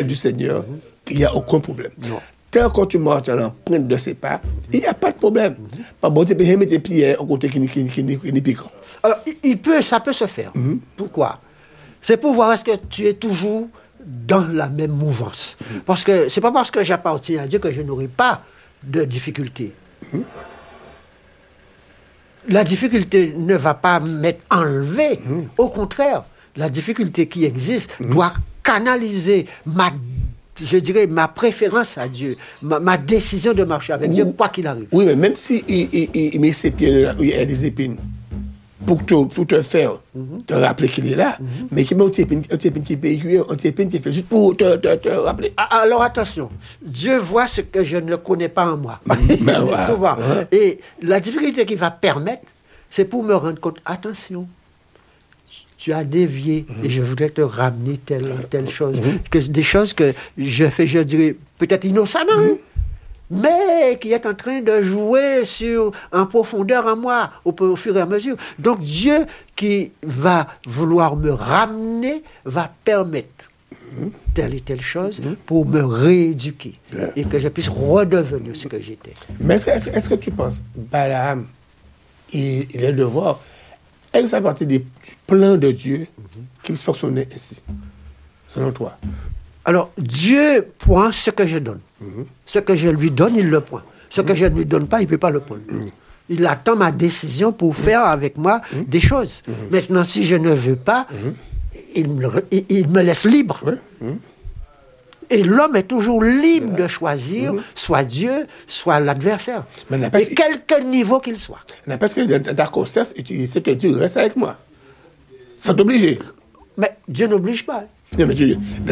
du Seigneur, il n'y a aucun problème. Non. Tant que tu marches dans l'empreinte de ses pas, il n'y a pas de problème. Pas bon, tu peux mettre tes pieds au côté qui n'est piquant. Alors, ça peut se faire. Pourquoi? C'est pour voir est-ce que tu es toujours dans la même mouvance. Parce que c'est pas parce que j'appartiens à Dieu que je n'aurai pas de difficultés. La difficulté ne va pas m'être enlevée. Au contraire, la difficulté qui existe doit canaliser ma préférence à Dieu, ma décision de marcher avec Dieu, quoi qu'il arrive. Oui, mais même si il met ses pieds là où il y a des épines, pour te faire te rappeler qu'il est là, mais qui met un petit épine qui peut jouer, un petit épine qui fait juste pour te rappeler. Alors attention, Dieu voit ce que je ne connais pas en moi. Souvent. Ouais. Et la difficulté qu'il va permettre, c'est pour me rendre compte, attention, tu as dévié et je voudrais te ramener telle chose. Des choses que je fais, je dirais, peut-être innocemment, mais qui est en train de jouer en profondeur en moi, au fur et à mesure. Donc Dieu qui va vouloir me ramener, va permettre telle et telle chose pour me rééduquer et que je puisse redevenir ce que j'étais. Mais est-ce que tu penses, Balaam, il est devoir, est-ce que ça fait partie du plan de Dieu qui puisse fonctionner ainsi, selon toi? Alors, Dieu prend ce que je donne. Ce que je lui donne, il le prend. Ce que je ne lui donne pas, il ne peut pas le prendre. Il attend ma décision pour faire avec moi des choses. Maintenant, si je ne veux pas, il me laisse libre. Et l'homme est toujours libre de choisir soit Dieu, soit l'adversaire. Et quelque niveau qu'il soit. Parce que dans ta conscience, tu sais que Dieu reste avec moi. Sans t'obliger. Mais Dieu n'oblige pas. Non, mais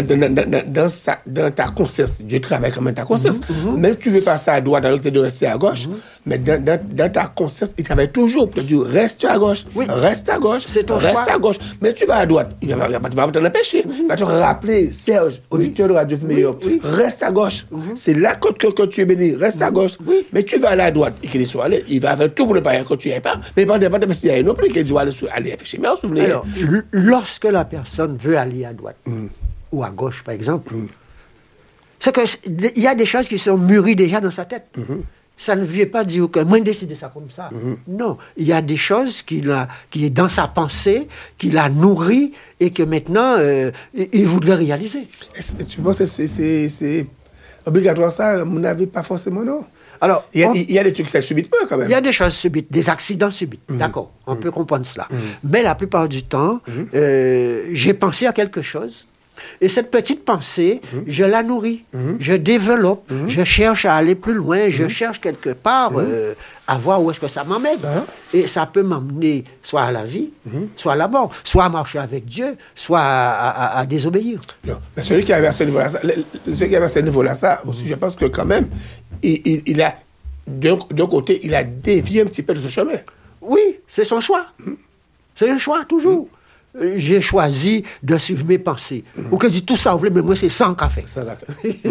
dans ta conscience, Dieu travaille quand même ta conscience. Même tu veux passer à droite alors que tu dois rester à gauche, mais dans ta conscience, il travaille toujours pour te dire reste à gauche, reste à gauche, reste à gauche. Mais tu vas à droite, il va pas t'en empêcher. Il va te rappeler, Serge, auditeur de Radio Meilleur, reste à gauche. C'est là que tu es béni, reste à gauche. Mais tu vas aller à droite et qu'il soit allé, il va faire tout pour ne pas que tu n'y ailles pas. Mais pas de s'il y a non plus qu'il doit aller chez moi, s'il vous plaît. Alors, lorsque la personne veut aller à droite, ou à gauche, par exemple, c'est qu'il y a des choses qui sont mûries déjà dans sa tête. Ça ne vient pas dire que moi, je décide ça comme ça. Non, il y a des choses qui est dans sa pensée, qu'il a nourri et que maintenant, il voudrait réaliser. Tu penses que c'est obligatoire ça? Vous n'avez pas forcément, non? Alors, il y a des trucs qui sont subitement quand même. Il y a des choses subites, des accidents subites. D'accord, on peut comprendre cela. Mais la plupart du temps, j'ai pensé à quelque chose. Et cette petite pensée, je la nourris, je développe, je cherche à aller plus loin, je cherche quelque part à voir où est-ce que ça m'emmène. Et ça peut m'emmener soit à la vie, soit à la mort, soit à marcher avec Dieu, soit à désobéir. Non. Mais celui qui avait à ce niveau-là, ça, aussi, je pense que quand même, il a, d'un côté, il a dévié un petit peu de ce chemin. Oui, c'est son choix. C'est un choix, toujours. J'ai choisi de suivre mes pensées. Ou que dit tout ça, mais moi c'est sans café. Sans café.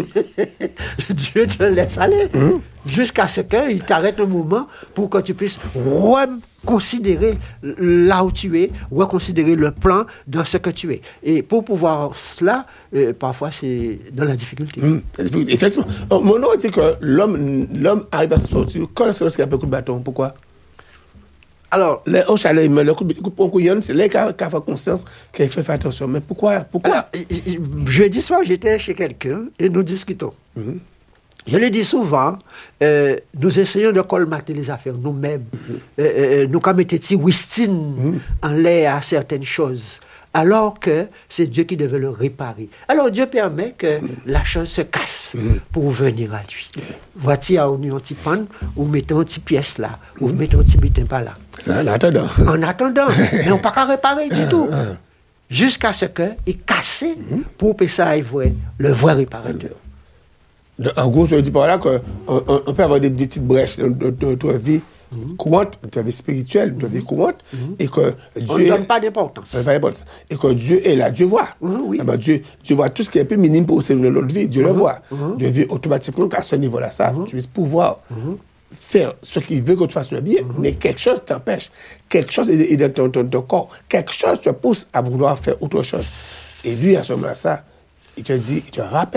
Dieu te laisse aller jusqu'à ce qu'il t'arrête un moment pour que tu puisses reconsidérer là où tu es, reconsidérer le plan dans ce que tu es. Et pour pouvoir cela, parfois c'est dans la difficulté. Effectivement. Mon nom dit que l'homme arrive à se sortir quand lorsqu'il a un coup de bâton. Pourquoi? Alors, le coup de couillon, c'est là qu'il a fait conscience qu'il faut faire attention. Mais pourquoi? Alors, jeudi soir, j'étais chez quelqu'un et nous discutons. Je le dis souvent, nous essayons de colmater les affaires nous-mêmes. Nous, comme étions Wistine en l'air à certaines choses, alors que c'est Dieu qui devait le réparer. Alors Dieu permet que la chose se casse pour venir à lui. Voici, on a un petit pan, ou mettons une petite pièce là, ou mettons un petit butin par là. Ça, en attendant. En attendant. Mais on ne peut pas réparer du tout. Jusqu'à ce qu'il casse pour que ça aille voir le vrai réparateur. En gros, je dis par là qu'on peut avoir des petites brèches dans ta vie courante, dans ta vie spirituelle, dans ta vie courante, et que Dieu... On ne donne pas d'importance. Et que Dieu est là, Dieu voit. Dieu voit tout ce qui est un peu minime pour sauver notre vie, Dieu le voit. Dieu veut automatiquement qu'à ce niveau-là, ça, tu puisses pouvoir faire ce qu'il veut que tu fasses le bien, mais quelque chose t'empêche. Quelque chose est dans ton corps. Quelque chose te pousse à vouloir faire autre chose. Et lui, à ce moment-là, ça, il te dit, il te rappelle